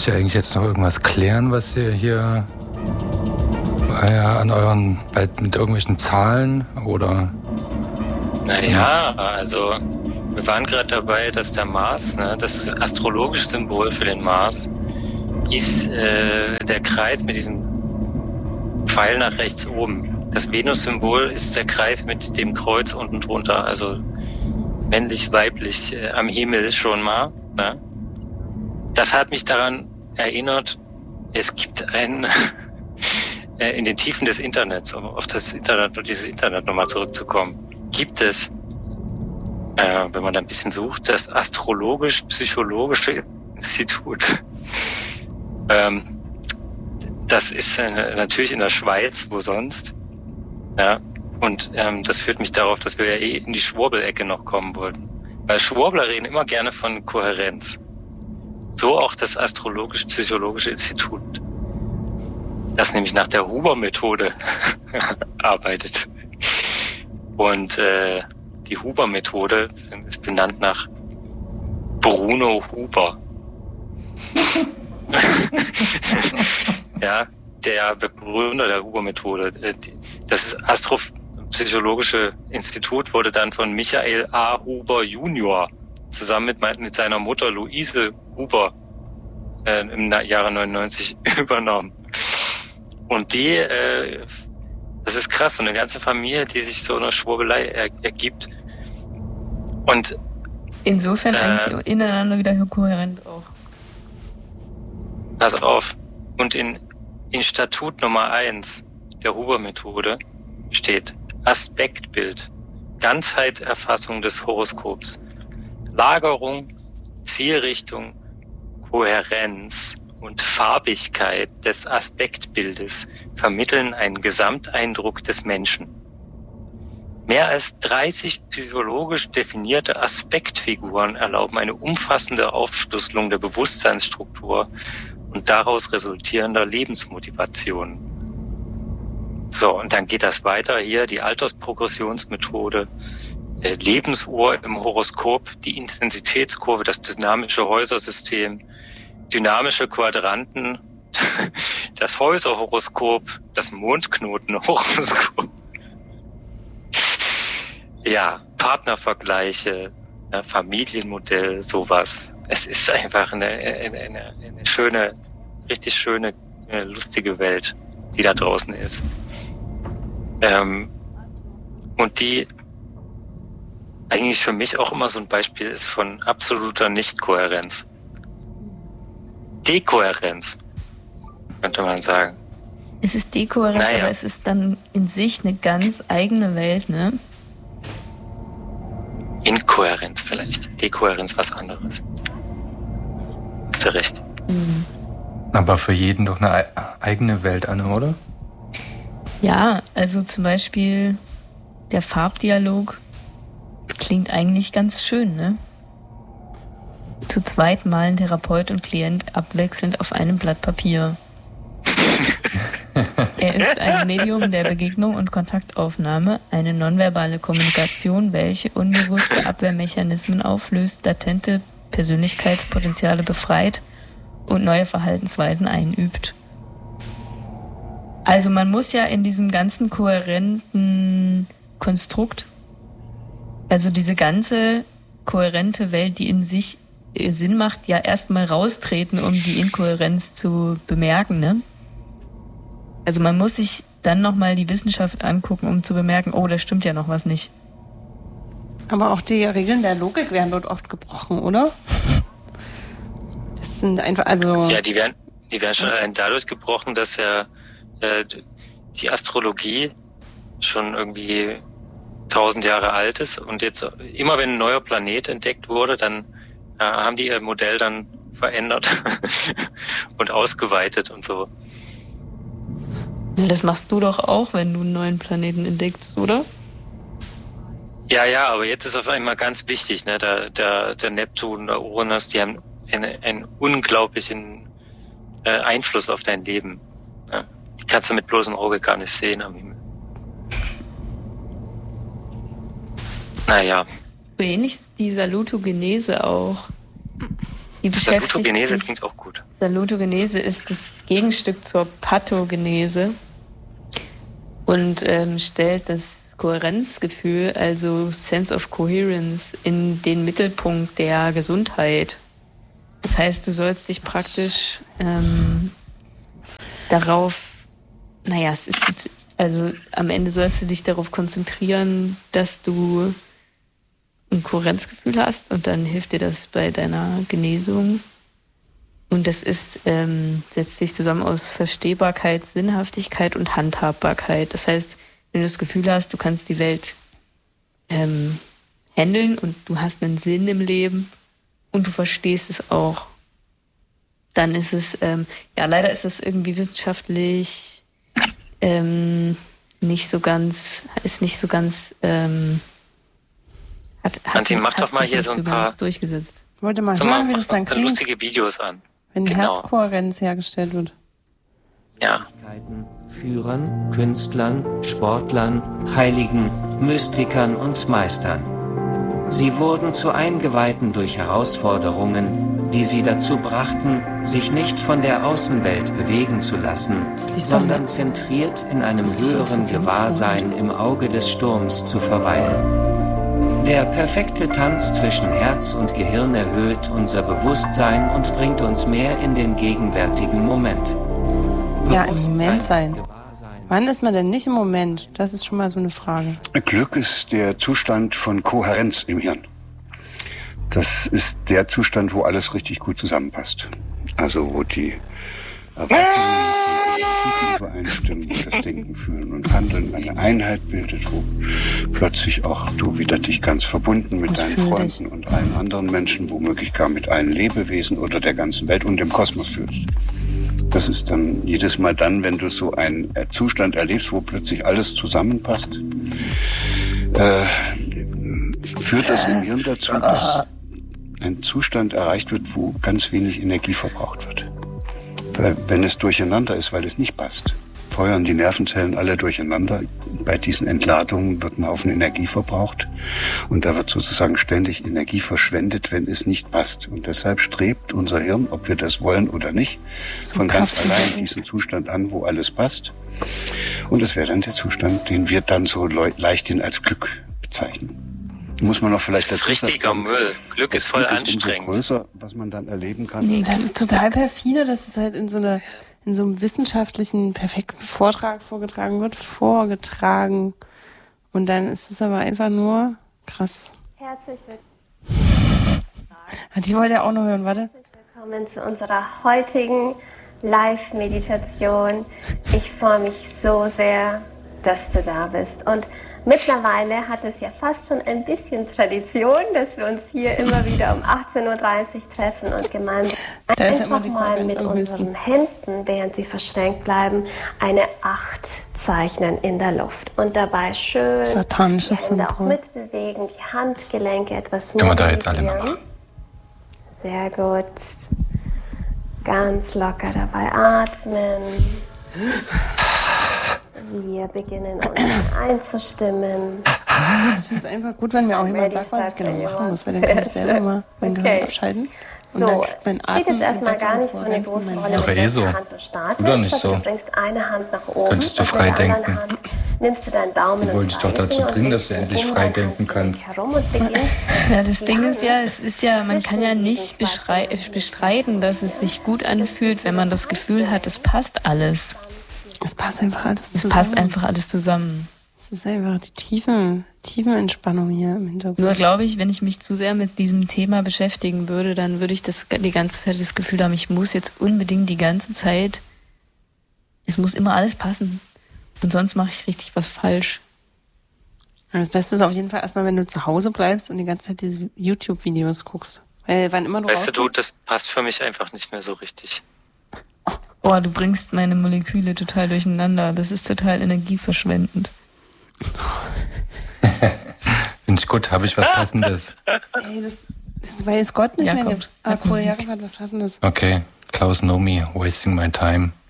Müsst ihr eigentlich jetzt noch irgendwas klären, was ihr hier an euren, mit irgendwelchen Zahlen oder? Naja, also wir waren gerade dabei, dass der Mars, ne, das astrologische Symbol für den Mars, ist der Kreis mit diesem Pfeil nach rechts oben. Das Venus-Symbol ist der Kreis mit dem Kreuz unten drunter, also männlich-weiblich am Himmel schon mal. Ne? Das hat mich daran erinnert, es gibt ein in den Tiefen des Internets, um auf das Internet und dieses Internet nochmal zurückzukommen, gibt es, wenn man da ein bisschen sucht, das Astrologisch-Psychologische Institut. Das ist natürlich in der Schweiz, wo sonst. Ja, und das führt mich darauf, dass wir ja in die Schwurbelecke noch kommen wollten. Weil Schwurbler reden immer gerne von Kohärenz. So auch das Astrologisch-Psychologische Institut, das nämlich nach der Huber-Methode arbeitet. Und die Huber-Methode ist benannt nach Bruno Huber. Ja, der Begründer der Huber-Methode. Das Astropsychologische Institut wurde dann von Michael A. Huber Junior zusammen mit seiner Mutter Luise Huber im Jahre 99 übernommen. Und das ist krass, so eine ganze Familie, die sich so eine Schwurbelei ergibt. Und insofern eigentlich ineinander wieder kohärent auch. Pass auf. Und in Statut Nummer 1 der Huber-Methode steht Aspektbild, Ganzheitserfassung des Horoskops, Lagerung, Zielrichtung, Kohärenz und Farbigkeit des Aspektbildes vermitteln einen Gesamteindruck des Menschen. Mehr als 30 psychologisch definierte Aspektfiguren erlauben eine umfassende Aufschlüsselung der Bewusstseinsstruktur und daraus resultierender Lebensmotivation. So, und dann geht das weiter hier, die Altersprogressionsmethode, Lebensuhr im Horoskop, die Intensitätskurve, das dynamische Häusersystem, dynamische Quadranten, das Häuserhoroskop, das Mondknotenhoroskop. Ja, Partnervergleiche, Familienmodell, sowas. Es ist einfach eine schöne, richtig schöne, lustige Welt, die da draußen ist. Und die eigentlich für mich auch immer so ein Beispiel ist von absoluter Nichtkohärenz. Dekohärenz, könnte man sagen. Es ist Dekohärenz, naja. Aber es ist dann in sich eine ganz eigene Welt, ne? Inkohärenz vielleicht. Dekohärenz was anderes. Hast du recht. Mhm. Aber für jeden doch eine eigene Welt, Anne, oder? Ja, also zum Beispiel der Farbdialog, das klingt eigentlich ganz schön, ne? Zu zweit malen Therapeut und Klient abwechselnd auf einem Blatt Papier. Er ist ein Medium der Begegnung und Kontaktaufnahme, eine nonverbale Kommunikation, welche unbewusste Abwehrmechanismen auflöst, latente Persönlichkeitspotenziale befreit und neue Verhaltensweisen einübt. Also man muss ja in diesem ganzen kohärenten Konstrukt, also diese ganze kohärente Welt, die in sich Sinn macht, ja erstmal raustreten, um die Inkohärenz zu bemerken, ne? Also man muss sich dann nochmal die Wissenschaft angucken, um zu bemerken, oh, da stimmt ja noch was nicht. Aber auch die Regeln der Logik werden dort oft gebrochen, oder? Das sind einfach, also... Ja, die werden schon allein dadurch gebrochen, dass ja die Astrologie schon irgendwie 1000 Jahre alt ist und jetzt immer wenn ein neuer Planet entdeckt wurde, dann haben die ihr Modell dann verändert und ausgeweitet und so. Ja, das machst du doch auch, wenn du einen neuen Planeten entdeckst, oder? Ja, aber jetzt ist auf einmal ganz wichtig, ne? Der Neptun, der Uranus, die haben einen unglaublichen Einfluss auf dein Leben. Ne? Die kannst du mit bloßem Auge gar nicht sehen am Himmel. Naja. So ähnlich ist die Salutogenese auch. Salutogenese klingt auch gut. Salutogenese ist das Gegenstück zur Pathogenese und stellt das Kohärenzgefühl, also Sense of Coherence, in den Mittelpunkt der Gesundheit. Das heißt, du sollst dich praktisch darauf, es ist jetzt, also am Ende sollst du dich darauf konzentrieren, dass du ein Kohärenzgefühl hast und dann hilft dir das bei deiner Genesung. Und das ist, setzt sich zusammen aus Verstehbarkeit, Sinnhaftigkeit und Handhabbarkeit. Das heißt, wenn du das Gefühl hast, du kannst die Welt handeln und du hast einen Sinn im Leben und du verstehst es auch, dann ist es, leider ist es irgendwie wissenschaftlich nicht so ganz, Anzi, mach doch mal hier so ein paar durchgesetzt. Wollte mal hören, wie das dann klingt, lustige Videos an. wenn Herzkohärenz hergestellt wird. Ja. Führern, Künstlern, Sportlern, Heiligen, Mystikern und Meistern. Sie wurden zu Eingeweihten durch Herausforderungen, die sie dazu brachten, sich nicht von der Außenwelt bewegen zu lassen, sondern zentriert in einem höheren Gewahrsein im Auge des Sturms zu verweilen. Der perfekte Tanz zwischen Herz und Gehirn erhöht unser Bewusstsein und bringt uns mehr in den gegenwärtigen Moment. Ja, im Moment sein. Wann ist man denn nicht im Moment? Das ist schon mal so eine Frage. Glück ist der Zustand von Kohärenz im Hirn. Das ist der Zustand, wo alles richtig gut zusammenpasst. Also wo die Erwartungen und übereinstimmen, wo das Denken, Fühlen und Handeln eine Einheit bildet, wo plötzlich auch du wieder dich ganz verbunden mit deinen Freunden und allen anderen Menschen, womöglich gar mit allen Lebewesen oder der ganzen Welt und dem Kosmos fühlst. Das ist dann jedes Mal dann, wenn du so einen Zustand erlebst, wo plötzlich alles zusammenpasst, führt das im Hirn dazu, dass ein Zustand erreicht wird, wo ganz wenig Energie verbraucht wird. Weil, wenn es durcheinander ist, weil es nicht passt, feuern die Nervenzellen alle durcheinander. Bei diesen Entladungen wird ein Haufen Energie verbraucht und da wird sozusagen ständig Energie verschwendet, wenn es nicht passt. Und deshalb strebt unser Hirn, ob wir das wollen oder nicht, von ganz allein diesen Zustand an, wo alles passt. Und das wäre dann der Zustand, den wir dann so leichthin als Glück bezeichnen. Muss man noch vielleicht dazu sagen. Das ist richtiger Müll. Glück ist voll anstrengend. Umso größer, was man dann erleben kann. Nee, das ist total perfide, dass es halt in so einem wissenschaftlichen, perfekten Vortrag vorgetragen wird. Und dann ist es aber einfach nur krass. Herzlich willkommen. Die wollte er auch noch hören, warte. Herzlich willkommen zu unserer heutigen Live-Meditation. Ich freue mich so sehr, dass du da bist. Und mittlerweile hat es ja fast schon ein bisschen Tradition, dass wir uns hier immer wieder um 18.30 Uhr treffen und gemeinsam einfach mal mit unseren Händen, während sie verschränkt bleiben, eine 8 zeichnen in der Luft. Und dabei schön satanisches die Hände auch Symbol. mitbewegen, die Handgelenke etwas Können wir da jetzt alle mal machen? Sehr gut. Ganz locker dabei atmen. Wir beginnen uns einzustimmen. Ich finde es einfach gut, wenn mir auch jemand sagt, was ich genau machen muss, weil dann kann ich selber mal mein Gehirn abschalten. Und dann kriegt mein spielt jetzt erstmal gar nicht so eine große Rolle, mit welcher Hand du startest. Oder nicht so? Du bringst eine Hand nach oben. Könntest du frei mit der denken. anderen Hand nimmst du deinen Daumen Du wolltest doch dazu bringen, dass du endlich frei denken kannst. Ja, das Ding ist ja, man kann ja nicht bestreiten, dass es sich gut anfühlt, wenn man das Gefühl hat, es passt alles. Es passt einfach alles zusammen. Es passt einfach alles zusammen. Es ist einfach die tiefe Entspannung hier im Hintergrund. Nur glaube ich, wenn ich mich zu sehr mit diesem Thema beschäftigen würde, dann würde ich die ganze Zeit das Gefühl haben, ich muss jetzt unbedingt die ganze Zeit, es muss immer alles passen. Und sonst mache ich richtig was falsch. Das Beste ist auf jeden Fall erstmal, wenn du zu Hause bleibst und die ganze Zeit diese YouTube-Videos guckst. Weil wann immer du Weißt du, das passt für mich einfach nicht mehr so richtig. Boah, du bringst meine Moleküle total durcheinander. Das ist total energieverschwendend. Finde ich gut, habe ich was Passendes. Ey, das ist, weil es Gott nicht mehr gibt. Ah, cool, Jakob hat was Passendes. Okay, Klaus Nomi, Wasting My Time.